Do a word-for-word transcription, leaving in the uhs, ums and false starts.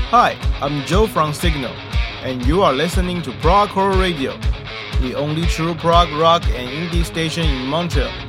Hi, I'm Joe from Signal, and you are listening to Prog Horror Radio, the only true prog rock and indie station in Montreal.